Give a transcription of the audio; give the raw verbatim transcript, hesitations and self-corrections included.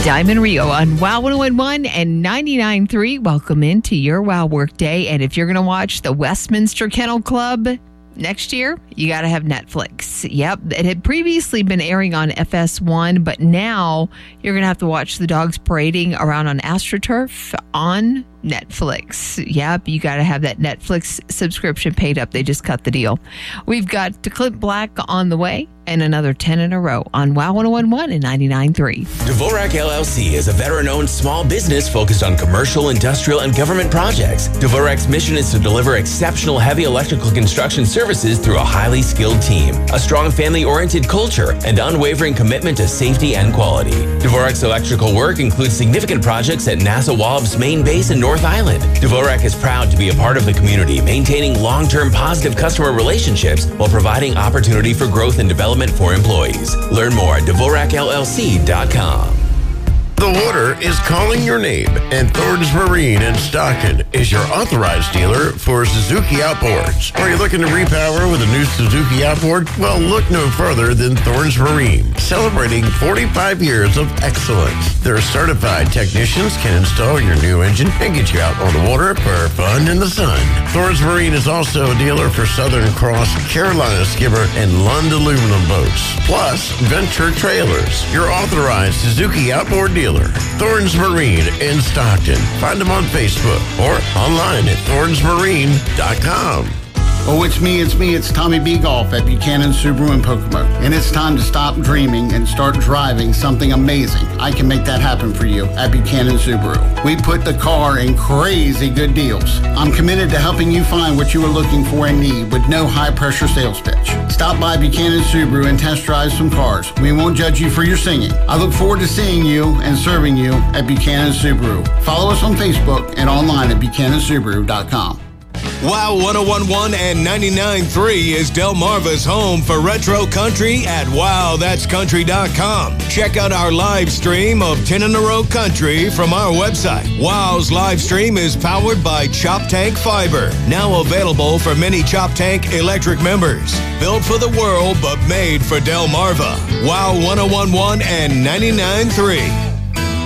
Diamond Rio on Wow one oh one one and ninety-nine point three. Welcome into your Wow Work Day. And if you're going to watch the Westminster Kennel Club next year, you got to have Netflix. Yep. It had previously been airing on F S one, but now you're going to have to watch the dogs parading around on AstroTurf on Netflix. Yep. You got to have that Netflix subscription paid up. They just cut the deal. We've got Clint Black on the way and another ten in a row on Wow one oh one one and ninety-nine point three. Dvorak L L C is a veteran-owned small business focused on commercial, industrial, and government projects. Dvorak's mission is to deliver exceptional heavy electrical construction services through a highly skilled team, a strong family-oriented culture, and unwavering commitment to safety and quality. Dvorak's electrical work includes significant projects at NASA Wallops Main Base in North Island. Dvorak is proud to be a part of the community, maintaining long-term positive customer relationships while providing opportunity for growth and development for employees. Learn more at Dvorak L L C dot com. The water is calling your name, and Thornton's Marine in Stockton is your authorized dealer for Suzuki outboards. Are you looking to repower with a new Suzuki outboard? Well, look no further than Thornton's Marine, celebrating forty-five years of excellence. Their certified technicians can install your new engine and get you out on the water for fun in the sun. Thornton's Marine is also a dealer for Southern Cross, Carolina Skimmer, and Lund aluminum boats, plus Venture Trailers, your authorized Suzuki outboard dealer. Thornton's Marine in Stockton. Find them on Facebook or online at thorns marine dot com. Oh, it's me, it's me, it's Tommy B. Golf at Buchanan Subaru in Pocomo. And it's time to stop dreaming and start driving something amazing. I can make that happen for you at Buchanan Subaru. We put the car in crazy good deals. I'm committed to helping you find what you are looking for and need with no high-pressure sales pitch. Stop by Buchanan Subaru and test drive some cars. We won't judge you for your singing. I look forward to seeing you and serving you at Buchanan Subaru. Follow us on Facebook and online at buchanan subaru dot com. Wow one oh one one and ninety-nine point three is Delmarva's home for retro country at wow that's country dot com. Check out our live stream of ten in a row country from our website. Wow's live stream is powered by Chop Tank Fiber, now available for many Chop Tank electric members. Built for the world, but made for Delmarva. Wow one oh one one and ninety-nine point three.